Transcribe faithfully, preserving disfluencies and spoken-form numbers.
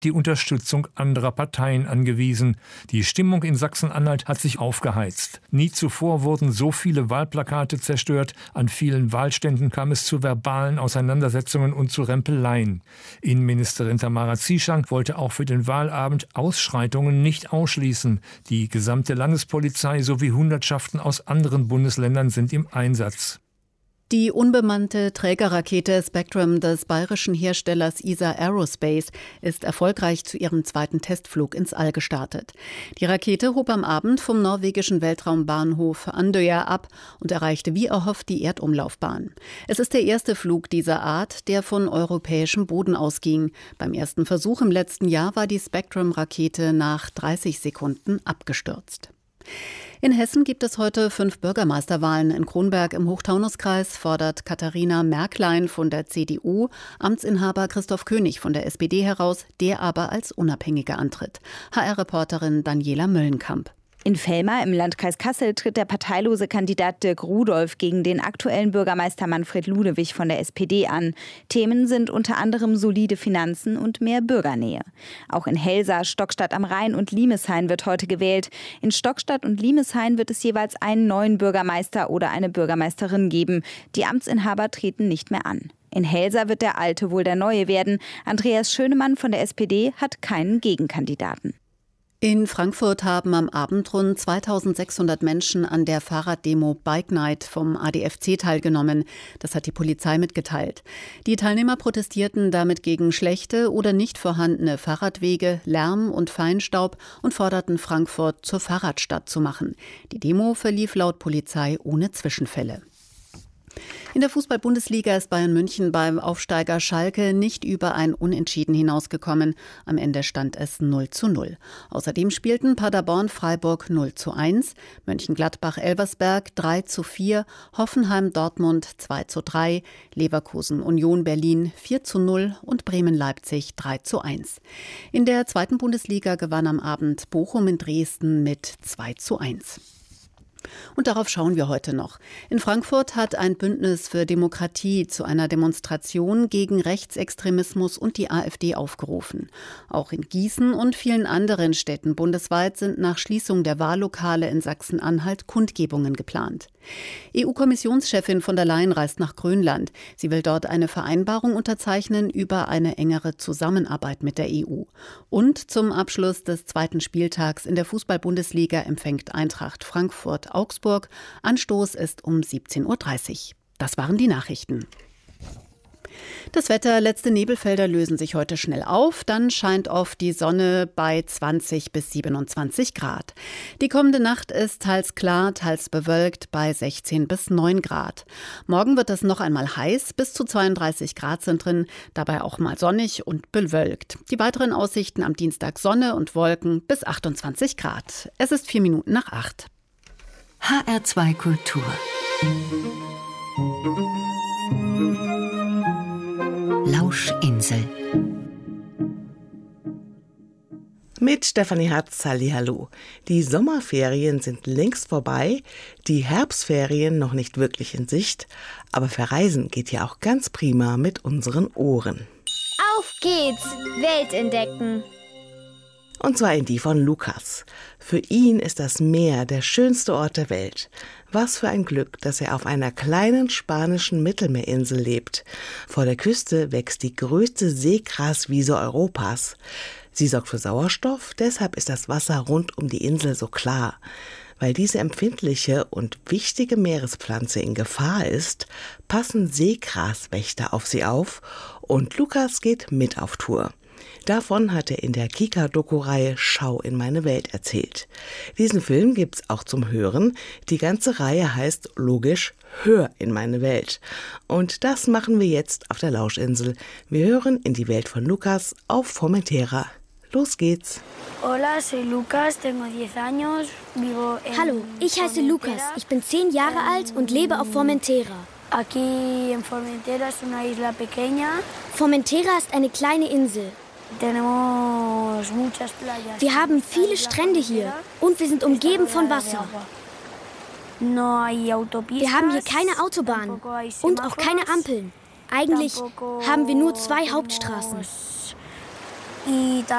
die Unterstützung anderer Parteien angewiesen. Die Stimmung in Sachsen-Anhalt hat sich aufgeheizt. Nie zuvor wurden so viele Wahlplakate zerstört. An vielen Wahlständen kam es zu verbalen Auseinandersetzungen und zu Rempeleien. Innenministerin Tamara Zieschank wollte auch für den Wahlabend Ausschreitungen nicht ausschließen. Die gesamte Landespolizei sowie Hundertschaften aus anderen Bundesländern sind im Einsatz. Die unbemannte Trägerrakete Spectrum des bayerischen Herstellers E S A Aerospace ist erfolgreich zu ihrem zweiten Testflug ins All gestartet. Die Rakete hob am Abend vom norwegischen Weltraumbahnhof Andøya ab und erreichte wie erhofft die Erdumlaufbahn. Es ist der erste Flug dieser Art, der von europäischem Boden ausging. Beim ersten Versuch im letzten Jahr war die Spectrum-Rakete nach dreißig Sekunden abgestürzt. In Hessen gibt es heute fünf Bürgermeisterwahlen. In Kronberg im Hochtaunuskreis fordert Katharina Märklein von der C D U Amtsinhaber Christoph König von der S P D heraus, der aber als Unabhängiger antritt. H R-Reporterin Daniela Möllenkamp. In Vellmar im Landkreis Kassel tritt der parteilose Kandidat Dirk Rudolph gegen den aktuellen Bürgermeister Manfred Ludewig von der S P D an. Themen sind unter anderem solide Finanzen und mehr Bürgernähe. Auch in Helsa, Stockstadt am Rhein und Limeshain wird heute gewählt. In Stockstadt und Limeshain wird es jeweils einen neuen Bürgermeister oder eine Bürgermeisterin geben. Die Amtsinhaber treten nicht mehr an. In Helsa wird der Alte wohl der Neue werden. Andreas Schönemann von der S P D hat keinen Gegenkandidaten. In Frankfurt haben am Abend rund zweitausendsechshundert Menschen an der Fahrraddemo Bike Night vom A D F C teilgenommen. Das hat die Polizei mitgeteilt. Die Teilnehmer protestierten damit gegen schlechte oder nicht vorhandene Fahrradwege, Lärm und Feinstaub und forderten Frankfurt zur Fahrradstadt zu machen. Die Demo verlief laut Polizei ohne Zwischenfälle. In der Fußball-Bundesliga ist Bayern München beim Aufsteiger Schalke nicht über ein Unentschieden hinausgekommen. Am Ende stand es null zu null. Außerdem spielten Paderborn Freiburg null zu eins, Mönchengladbach Elversberg drei zu vier, Hoffenheim Dortmund zwei zu drei, Leverkusen Union Berlin vier zu null und Bremen Leipzig drei zu eins. In der zweiten Bundesliga gewann am Abend Bochum in Dresden mit zwei zu eins. Und darauf schauen wir heute noch. In Frankfurt hat ein Bündnis für Demokratie zu einer Demonstration gegen Rechtsextremismus und die AfD aufgerufen. Auch in Gießen und vielen anderen Städten bundesweit sind nach Schließung der Wahllokale in Sachsen-Anhalt Kundgebungen geplant. E U-Kommissionschefin von der Leyen reist nach Grönland. Sie will dort eine Vereinbarung unterzeichnen über eine engere Zusammenarbeit mit der E U. Und zum Abschluss des zweiten Spieltags in der Fußball-Bundesliga empfängt Eintracht Frankfurt Augsburg. Anstoß ist um siebzehn Uhr dreißig. Das waren die Nachrichten. Das Wetter, letzte Nebelfelder lösen sich heute schnell auf, dann scheint oft die Sonne bei zwanzig bis siebenundzwanzig Grad. Die kommende Nacht ist teils klar, teils bewölkt bei sechzehn bis neun Grad. Morgen wird es noch einmal heiß, bis zu zweiunddreißig Grad sind drin, dabei auch mal sonnig und bewölkt. Die weiteren Aussichten am Dienstag Sonne und Wolken bis achtundzwanzig Grad. Es ist vier Minuten nach acht. H R zwei Kultur. Lauschinsel. Mit Stefanie Herz, hallihallo. Die Sommerferien sind längst vorbei, die Herbstferien noch nicht wirklich in Sicht, aber verreisen geht ja auch ganz prima mit unseren Ohren. Auf geht's, Welt entdecken. Und zwar in die von Lukas. Für ihn ist das Meer der schönste Ort der Welt. Was für ein Glück, dass er auf einer kleinen spanischen Mittelmeerinsel lebt. Vor der Küste wächst die größte Seegraswiese Europas. Sie sorgt für Sauerstoff, deshalb ist das Wasser rund um die Insel so klar. Weil diese empfindliche und wichtige Meerespflanze in Gefahr ist, passen Seegraswächter auf sie auf und Lukas geht mit auf Tour. Davon hat er in der Kika-Doku-Reihe Schau in meine Welt erzählt. Diesen Film gibt's auch zum Hören. Die ganze Reihe heißt logisch Hör in meine Welt. Und das machen wir jetzt auf der Lauschinsel. Wir hören in die Welt von Lukas auf Formentera. Los geht's. Hola, soy Lucas, tengo diez años, vivo en Hallo, ich heiße Lukas. Ich bin zehn Jahre alt und lebe auf Formentera. Aquí en Formentera es una isla pequeña. Formentera ist eine kleine Insel. Tenemos muchas playas. Wir haben viele Strände hier und wir sind umgeben von Wasser. No hay autopistas. Wir haben hier keine Autobahnen und auch keine Ampeln. Eigentlich haben wir nur zwei Hauptstraßen. Y